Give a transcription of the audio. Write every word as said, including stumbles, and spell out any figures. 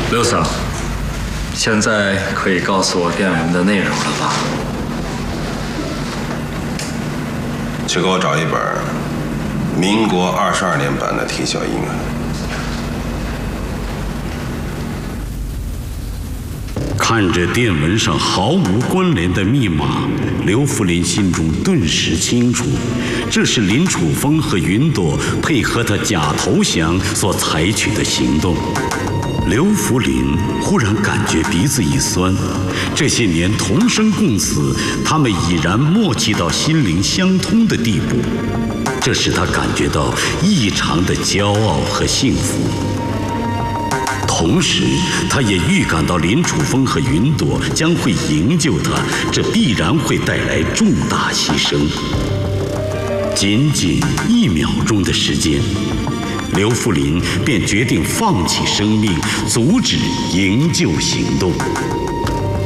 刘桑，现在可以告诉我电文的内容了吧？ 去给我找一本民国二十二年版的《啼笑因缘》。 看着电文上毫无关联的密码，刘福林心中顿时清楚，这是林楚风和云朵配合他假投降所采取的行动。刘福林忽然感觉鼻子一酸，这些年同生共死，他们已然默契到心灵相通的地步，这使他感觉到异常的骄傲和幸福。同时，他也预感到林楚风和云朵将会营救他，这必然会带来重大牺牲。仅仅一秒钟的时间，刘福林便决定放弃生命，阻止营救行动。